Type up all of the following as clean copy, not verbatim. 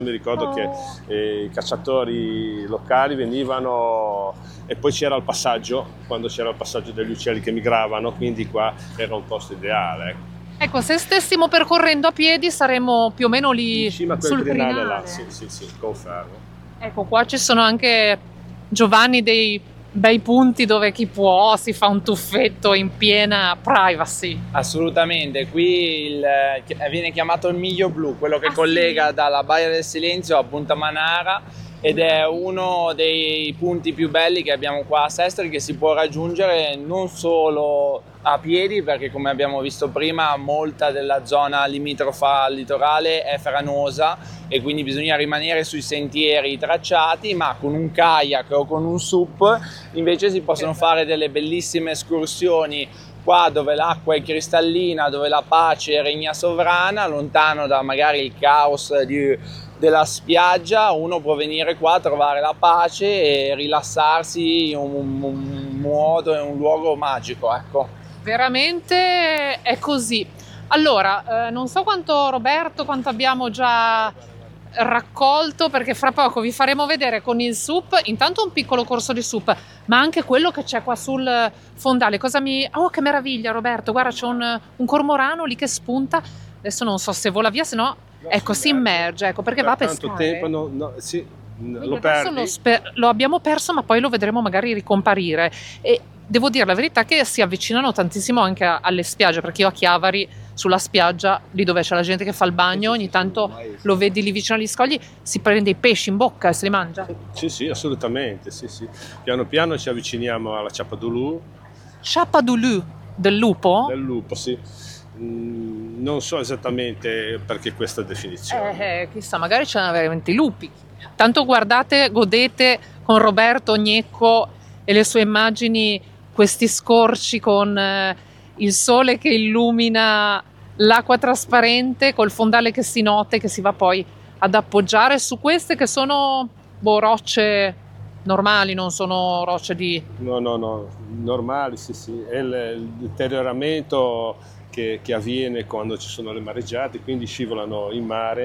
Mi ricordo che i cacciatori locali venivano e poi c'era il passaggio, quando c'era il passaggio degli uccelli che migravano, quindi qua era un posto ideale. Ecco. Ecco, se stessimo percorrendo a piedi saremmo più o meno lì In cima a quel sul crinale crinale. là, sì, confermo. Ecco, qua ci sono anche, Giovanni, dei bei punti dove chi può si fa un tuffetto in piena privacy. Assolutamente, qui viene chiamato il Miglio Blu, quello che Ah, collega sì? dalla Baia del Silenzio a Punta Manara, ed è uno dei punti più belli che abbiamo qua a Sestri, che si può raggiungere non solo a piedi, perché come abbiamo visto prima molta della zona limitrofa al litorale è franosa e quindi bisogna rimanere sui sentieri tracciati, ma con un kayak o con un SUP invece si possono fare delle bellissime escursioni qua dove l'acqua è cristallina, dove la pace regna sovrana, lontano da magari il caos della spiaggia. Uno può venire qua a trovare la pace e rilassarsi in un modo, in un luogo magico, ecco. Veramente è così. Allora, non so quanto abbiamo già raccolto, perché fra poco vi faremo vedere con il SUP intanto un piccolo corso di SUP, ma anche quello che c'è qua sul fondale. Oh, che meraviglia, Roberto, guarda, c'è un cormorano lì che spunta. Adesso non so se vola via, se no, ecco, si immerge, ecco, perché va a pescare. Tanto tempo, sì, lo Adesso perdi. lo abbiamo perso, ma poi lo vedremo magari ricomparire. E devo dire la verità che si avvicinano tantissimo anche alle spiagge, perché io a Chiavari, sulla spiaggia, lì dove c'è la gente che fa il bagno, ogni tanto lo vedi lì vicino agli scogli, si prende i pesci in bocca e se li mangia. Sì, assolutamente, sì. Piano piano ci avviciniamo alla Chapadulu. Chapadulu, del lupo? Del lupo, sì. Non so esattamente perché questa definizione. Chissà, magari c'erano veramente i lupi. Tanto guardate, godete con Roberto Gnecco e le sue immagini, questi scorci con il sole che illumina l'acqua trasparente, col fondale che si nota e che si va poi ad appoggiare su queste che sono rocce normali, non sono rocce di... No, normali, sì. È il deterioramento che avviene quando ci sono le mareggiate, quindi scivolano in mare.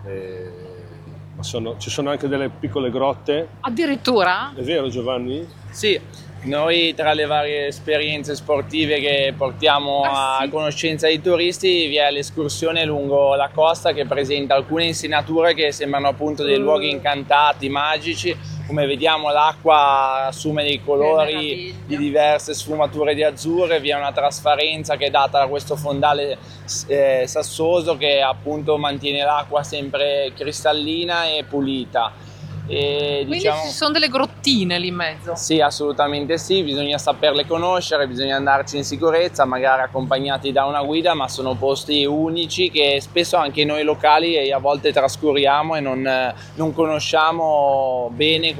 Ma ci sono anche delle piccole grotte. Addirittura? È vero, Giovanni? Sì, noi tra le varie esperienze sportive che portiamo a conoscenza dei turisti vi è l'escursione lungo la costa che presenta alcune insenature che sembrano appunto dei luoghi incantati, magici. Come vediamo l'acqua assume dei colori di diverse sfumature di azzurre, vi è una trasparenza che è data da questo fondale sassoso che appunto mantiene l'acqua sempre cristallina e pulita. E, quindi ci sono delle grottine lì in mezzo? Sì, assolutamente sì, bisogna saperle conoscere, bisogna andarci in sicurezza, magari accompagnati da una guida, ma sono posti unici che spesso anche noi locali a volte trascuriamo e non conosciamo bene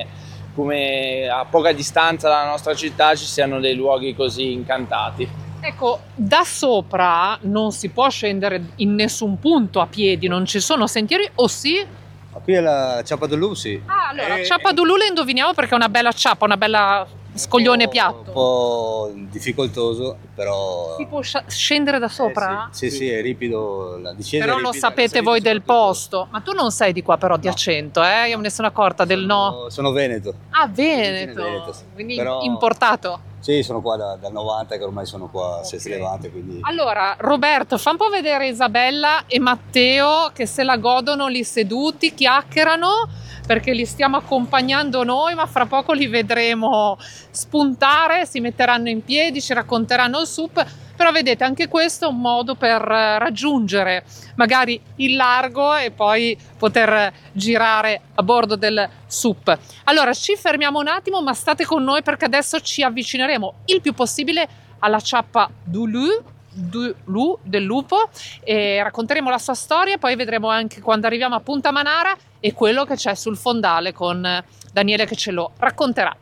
come a poca distanza dalla nostra città ci siano dei luoghi così incantati. Ecco, da sopra non si può scendere in nessun punto a piedi, non ci sono sentieri, o sì? Qui è la Chapadulu, sì. Ah, allora, Chapadulu la indoviniamo perché è una bella ciappa, una bella scoglione piatto. Un po' difficoltoso, però... Si può scendere da sopra? Sì, è ripido, la discesa però è lo ripida, sapete voi del posto. Ma tu non sei di qua però, di Accento, Io me ne sono accorta del no. Sono veneto. Ah, Veneto, sì. quindi Però... importato. Sì, sono qua dal 90, che ormai sono qua a Sestri Levante, quindi... Allora, Roberto, fa un po' vedere Isabella e Matteo che se la godono lì seduti, chiacchierano, perché li stiamo accompagnando noi, ma fra poco li vedremo spuntare, si metteranno in piedi, ci racconteranno il SUP. Però vedete, anche questo è un modo per raggiungere magari il largo e poi poter girare a bordo del SUP. Allora ci fermiamo un attimo, ma state con noi perché adesso ci avvicineremo il più possibile alla Chapadulu del lupo e racconteremo la sua storia, poi vedremo anche quando arriviamo a Punta Manara e quello che c'è sul fondale con Daniele che ce lo racconterà.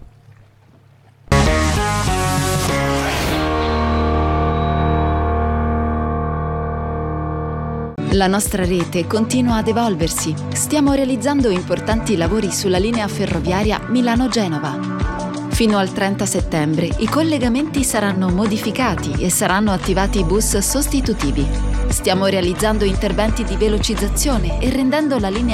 La nostra rete continua ad evolversi. Stiamo realizzando importanti lavori sulla linea ferroviaria Milano-Genova. Fino al 30 settembre i collegamenti saranno modificati e saranno attivati bus sostitutivi. Stiamo realizzando interventi di velocizzazione e rendendo la linea